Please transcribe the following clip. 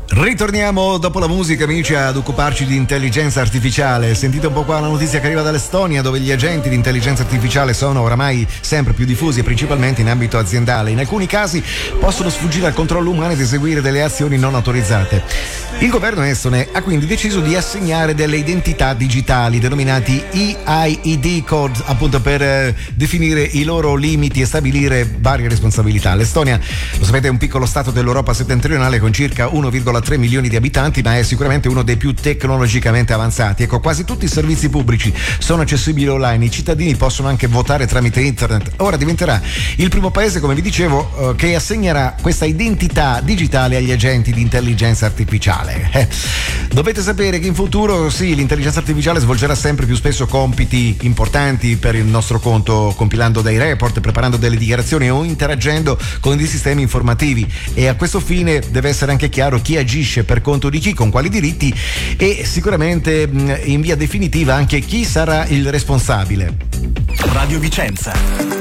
Ritorniamo dopo la musica, amici, ad occuparci di intelligenza artificiale. Sentite un po' qua la notizia che arriva dall'Estonia, dove gli agenti di intelligenza artificiale sono oramai sempre più diffusi e principalmente in ambito aziendale. In alcuni casi possono sfuggire al controllo umano ed eseguire delle azioni non autorizzate. Il governo estone ha quindi deciso di assegnare delle identità digitali, denominati EID code, appunto per definire i loro limiti e stabilire varie responsabilità. L'Estonia, lo sapete, è un piccolo stato dell'Europa settentrionale con circa 1,3 milioni di abitanti, ma è sicuramente uno dei più tecnologicamente avanzati. Ecco, quasi tutti i servizi pubblici sono accessibili online, i cittadini possono anche votare tramite internet. Ora diventerà il primo paese, come vi dicevo, che assegnerà questa identità digitale agli agenti di intelligenza artificiale. Dovete sapere che in futuro, sì, l'intelligenza artificiale svolgerà sempre più spesso compiti importanti per il nostro conto, compilando dei report, preparando delle dichiarazioni o interagendo con dei sistemi informativi, e a questo fine deve essere anche chiaro chi agisce per conto di chi, con quali diritti e sicuramente in via definitiva anche chi sarà il responsabile. Radio Vicenza.